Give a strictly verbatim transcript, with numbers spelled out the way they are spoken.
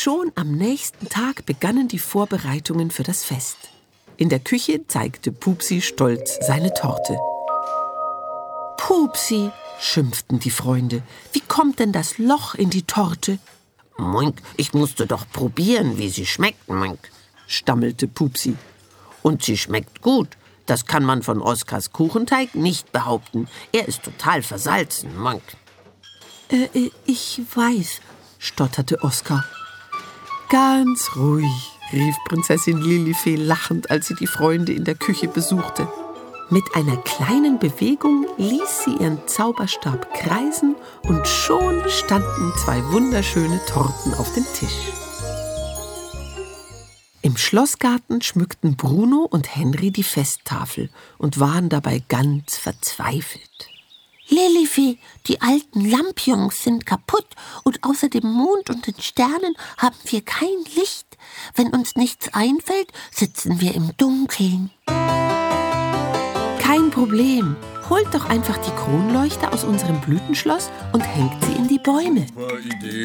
Schon am nächsten Tag begannen die Vorbereitungen für das Fest. In der Küche zeigte Pupsi stolz seine Torte. »Pupsi«, schimpften die Freunde, »wie kommt denn das Loch in die Torte?« »Moink, ich musste doch probieren, wie sie schmeckt, Moink«, stammelte Pupsi. »Und sie schmeckt gut. Das kann man von Oskars Kuchenteig nicht behaupten. Er ist total versalzen, Moink.« Äh, ich weiß«, stotterte Oskar. »Ganz ruhig«, rief Prinzessin Lilifee lachend, als sie die Freunde in der Küche besuchte. Mit einer kleinen Bewegung ließ sie ihren Zauberstab kreisen und schon standen zwei wunderschöne Torten auf dem Tisch. Im Schlossgarten schmückten Bruno und Henry die Festtafel und waren dabei ganz verzweifelt. »Lilifee, die alten Lampions sind kaputt und außer dem Mond und den Sternen haben wir kein Licht. Wenn uns nichts einfällt, sitzen wir im Dunkeln.« »Kein Problem. Holt doch einfach die Kronleuchter aus unserem Blütenschloss und hängt sie in die Bäume.«